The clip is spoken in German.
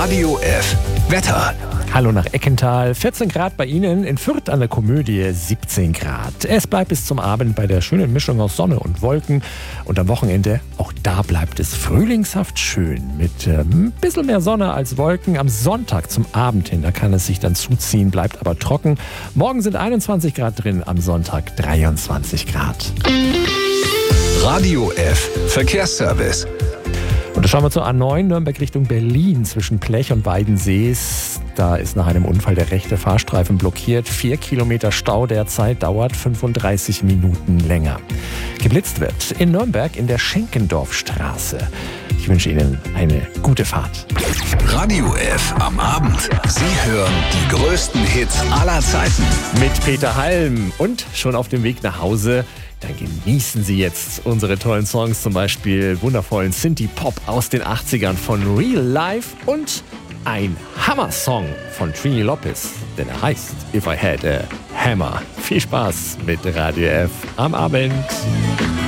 Radio F. Wetter. Hallo nach Eckental. 14 Grad bei Ihnen, in Fürth an der Komödie 17 Grad. Es bleibt bis zum Abend bei der schönen Mischung aus Sonne und Wolken. Und am Wochenende, auch da bleibt es frühlingshaft schön. Mit ein bisschen mehr Sonne als Wolken. Am Sonntag zum Abend hin, da kann es sich dann zuziehen, bleibt aber trocken. Morgen sind 21 Grad drin, am Sonntag 23 Grad. Radio F. Verkehrsservice. Und da schauen wir zur A9 Nürnberg Richtung Berlin zwischen Blech und Weidensees. Da ist nach einem Unfall der rechte Fahrstreifen blockiert. 4 Kilometer Stau derzeit, dauert 35 Minuten länger. Geblitzt wird in Nürnberg in der Schenkendorfstraße. Ich wünsche Ihnen eine gute Fahrt. Radio F am Abend. Sie hören die größten Hits aller Zeiten. Mit Peter Halm und schon auf dem Weg nach Hause. Dann genießen Sie jetzt unsere tollen Songs, zum Beispiel wundervollen Synthie-Pop aus den 80ern von Real Life und ein Hammer-Song von Trini Lopez, denn er heißt If I Had a Hammer. Viel Spaß mit Radio F am Abend.